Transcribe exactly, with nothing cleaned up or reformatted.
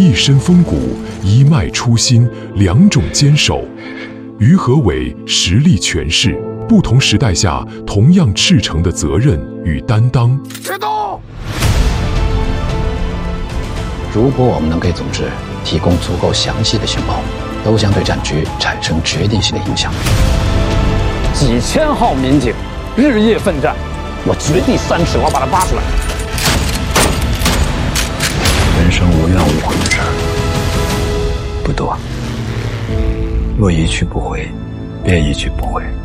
一身风骨，一脉初心，两种坚守。于和伟实力诠释不同时代下同样赤诚的责任与担当。 别动！ 如果我们能给组织提供足够详细的情报，都将对战局产生决定性的影响。 几千号民警日夜奋战，我掘地三尺，我要把他扒出来。 人生无怨无悔的事儿不多，若一去不回，便一去不回。